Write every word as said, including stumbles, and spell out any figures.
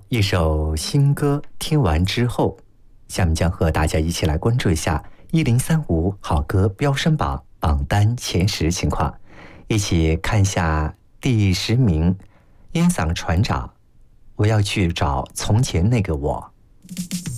一首新歌听完之后，下面将和大家一起来关注一下一零三五好歌飙升榜榜单前十情况，一起看一下第十名烟嗓船长，我要去找从前那个我。